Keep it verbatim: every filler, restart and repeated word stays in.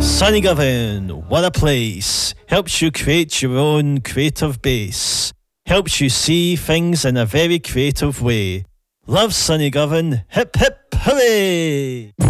Sunnygovan, what a place. Helps you create your own creative base. Helps you see things in a very creative way. Love Sunnygovan, hip hip hooray!